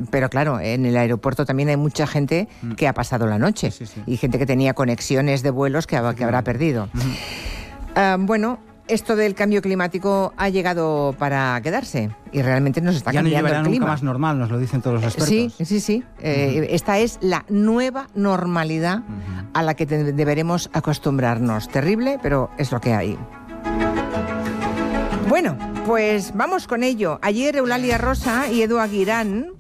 Pero claro, en el aeropuerto también hay mucha gente que ha pasado la noche. Sí. Y gente que tenía conexiones de vuelos que habrá perdido. Bueno, esto del cambio climático ha llegado para quedarse y realmente nos está cambiando el clima. Ya no llegará nunca más normal, nos lo dicen todos los expertos. Sí. Esta es la nueva normalidad a la que deberemos acostumbrarnos. Terrible, pero es lo que hay. Bueno, pues vamos con ello. Ayer Eulalia Rosa y Edu Aguirán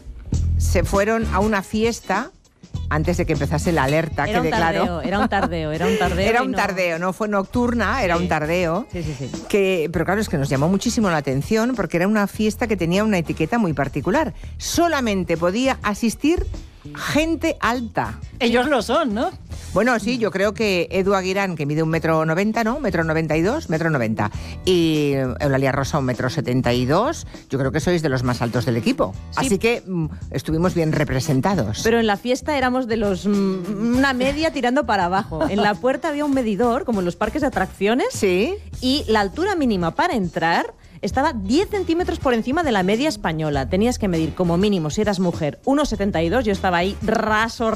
se fueron a una fiesta antes de que empezase la alerta que declaró. Era un tardeo. Era un tardeo, no fue nocturna, era un tardeo. Sí. Pero claro, es que nos llamó muchísimo la atención porque era una fiesta que tenía una etiqueta muy particular. Solamente podía asistir gente alta. Ellos lo son, ¿no? Bueno, sí, yo creo que Edu Aguirán, que mide 1,90 m, ¿no? 1,92 m, 1,90 m. Y Eulalia Rosa, 1,72 m. Yo creo que sois de los más altos del equipo. Sí. Así que estuvimos bien representados. Pero en la fiesta éramos de los... una media tirando para abajo. En la puerta había un medidor, como en los parques de atracciones. Sí. Y la altura mínima para entrar estaba 10 centímetros por encima de la media española. Tenías que medir como mínimo, si eras mujer, 1,72 m, yo estaba ahí raso,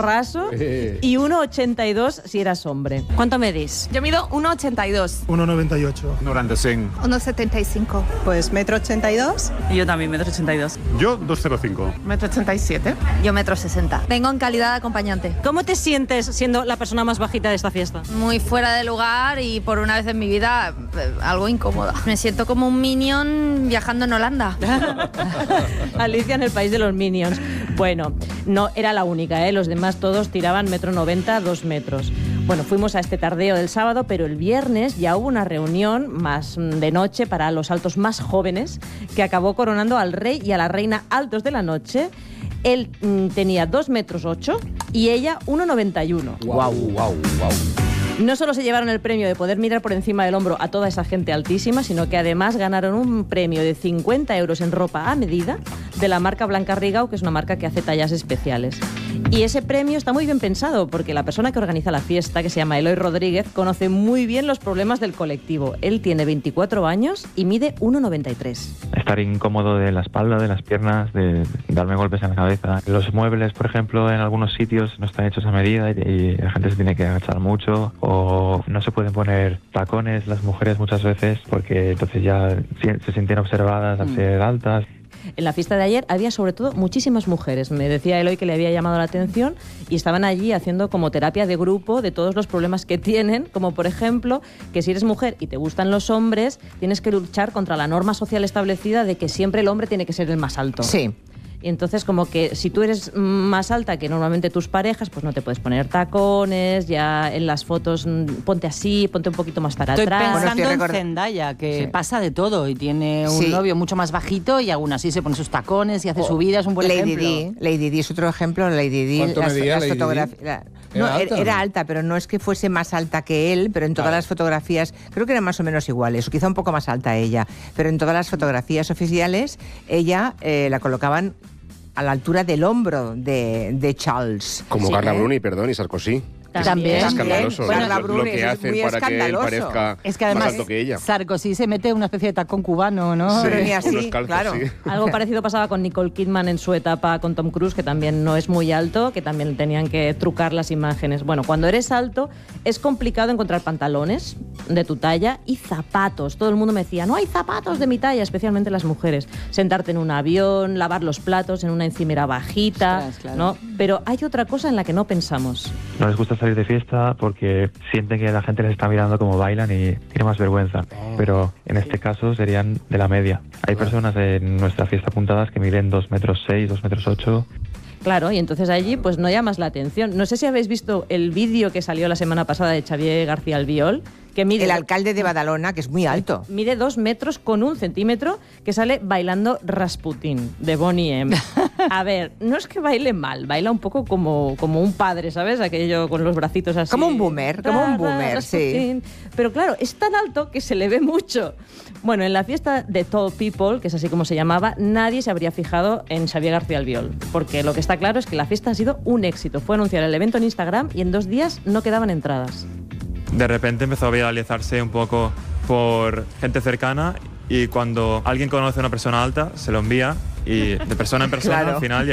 y 1,82 si eras hombre. ¿Cuánto medís? Yo mido 1,82. 1,98. 95. 1,75. Pues 1,82 m. Y yo también, 1,82 m. Yo 2,05. 1,87 m. Yo 1,60 m. Vengo en calidad de acompañante. ¿Cómo te sientes siendo la persona más bajita de esta fiesta? Muy fuera de lugar y por una vez en mi vida algo incómoda. Me siento como un minion viajando en Holanda. Alicia en el país de los Minions. Bueno, no era la única, ¿eh? Los demás todos tiraban 1,90 m, 2 metros. Bueno, fuimos a este tardeo del sábado, pero el viernes ya hubo una reunión más de noche para los altos más jóvenes que acabó coronando al rey y a la reina altos de la noche. Él tenía 2,8 metros y ella 1,91 m. Wow. No solo se llevaron el premio de poder mirar por encima del hombro a toda esa gente altísima, sino que además ganaron un premio de 50 euros en ropa a medida de la marca Blanca Rigau, que es una marca que hace tallas especiales. Y ese premio está muy bien pensado porque la persona que organiza la fiesta, que se llama Eloy Rodríguez, conoce muy bien los problemas del colectivo. Él tiene 24 años y mide 1,93 m. Estar incómodo de la espalda, de las piernas, de darme golpes en la cabeza. Los muebles, por ejemplo, en algunos sitios no están hechos a medida y la gente se tiene que agachar mucho. O no se pueden poner tacones las mujeres muchas veces porque entonces ya se sienten observadas al ser altas. En la fiesta de ayer había sobre todo muchísimas mujeres. Me decía Eloy que le había llamado la atención y estaban allí haciendo como terapia de grupo de todos los problemas que tienen, como por ejemplo que si eres mujer y te gustan los hombres, tienes que luchar contra la norma social establecida de que siempre el hombre tiene que ser el más alto. Sí. Y entonces como que si tú eres más alta que normalmente tus parejas, pues no te puedes poner tacones, ya en las fotos ponte así, ponte un poquito más para atrás. Estoy pensando en Zendaya, que pasa de todo y tiene un novio mucho más bajito y aún así se pone sus tacones y hace subidas, un buen ejemplo. Lady Di es otro ejemplo. Lady Di, ¿cuánto medía las fotografías... Era alta, pero no es que fuese más alta que él, pero en todas las fotografías, creo que eran más o menos iguales, o quizá un poco más alta ella, pero en todas las fotografías oficiales, ella la colocaban a la altura del hombro de Charles. Como Carla Bruni, perdón, y Sarkozy. También. Es escandaloso lo que hacen para que él parezca es que además, más alto que ella. Sarkozy se mete una especie de tacón cubano, ¿no? Sí, ni así, unos calzos, claro. Sí. Algo parecido pasaba con Nicole Kidman en su etapa con Tom Cruise, que también no es muy alto, que también tenían que trucar las imágenes. Bueno, cuando eres alto es complicado encontrar pantalones de tu talla y zapatos. Todo el mundo me decía, no hay zapatos de mi talla, especialmente las mujeres. Sentarte en un avión, lavar los platos en una encimera bajita, ostras, claro. ¿no? Pero hay otra cosa en la que no pensamos. No les gusta salir de fiesta porque sienten que la gente les está mirando como bailan y tiene más vergüenza. Pero en este caso serían de la media. Hay personas en nuestra fiesta apuntadas que miden 2,6 metros, 2,8 metros. Claro, y entonces allí pues no llamas la atención. No sé si habéis visto el vídeo que salió la semana pasada de Xavier García Albiol, que mide... El alcalde de Badalona, que es muy alto. Mide 2 metros con 1 centímetro, que sale bailando Rasputin, de Boney M. A ver, no es que baile mal, baila un poco como un padre, ¿sabes? Aquello con los bracitos así. Como un boomer, sí. Pero claro, es tan alto que se le ve mucho. Bueno, en la fiesta de Tall People, que es así como se llamaba, nadie se habría fijado en Xavier García Albiol, porque lo que está claro es que la fiesta ha sido un éxito. Fue anunciar el evento en Instagram y en 2 días no quedaban entradas. De repente empezó a viralizarse un poco por gente cercana y cuando alguien conoce a una persona alta, se lo envía y de persona en persona al final